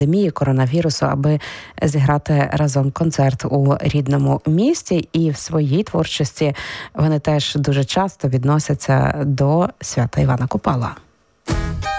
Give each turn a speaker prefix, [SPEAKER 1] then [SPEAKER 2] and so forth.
[SPEAKER 1] пандемії коронавірусу, аби зіграти разом концерт у рідному місті. І в своїй творчості вони теж дуже часто відносяться до свята Івана Купала.